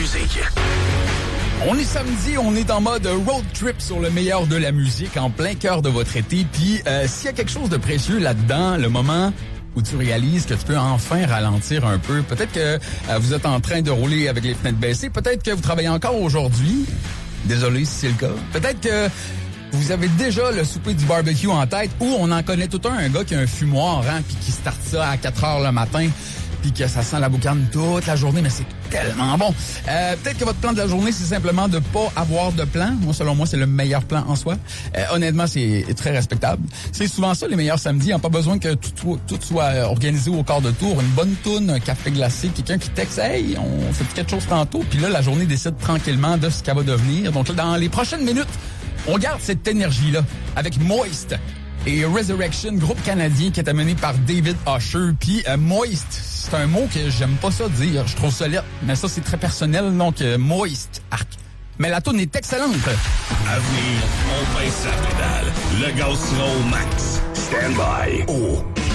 musique. On est samedi, on est en mode road trip sur le meilleur de la musique en plein cœur de votre été. Puis s'il y a quelque chose de précieux là-dedans, le moment où tu réalises que tu peux enfin ralentir un peu. Peut-être que vous êtes en train de rouler avec les fenêtres baissées. Peut-être que vous travaillez encore aujourd'hui. Désolé si c'est le cas. Peut-être que vous avez déjà le souper du barbecue en tête ou on en connaît tout un gars qui a un fumoir puis qui starte ça à 4 heures le matin puis que ça sent la boucane toute la journée, mais c'est tellement bon. Peut-être que votre plan de la journée, c'est simplement de pas avoir de plan. Moi, selon moi, c'est le meilleur plan en soi. Honnêtement, c'est très respectable. C'est souvent ça, les meilleurs samedis. Pas besoin que tout soit organisé au quart de tour. Une bonne toune, un café glacé, quelqu'un qui texte « Hey, on fait quelque chose tantôt ». Puis là, la journée décide tranquillement de ce qu'elle va devenir. Donc là, dans les prochaines minutes, on garde cette énergie-là avec Moist et Resurrection, groupe canadien qui est amené par David Usher. Puis Moist, c'est un mot que j'aime pas ça dire. Je trouve ça laid, mais ça, c'est très personnel. Donc, Moist, arc. Mais la toune est excellente. À venir, on pince la pédale. Le gaz sera au max. Stand by. Oh.